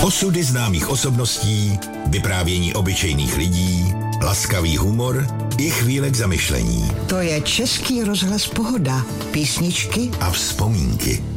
Osudy známých osobností, vyprávění obyčejných lidí, laskavý humor i chvíle k zamyšlení. To je Český rozhlas Pohoda. Písničky a vzpomínky.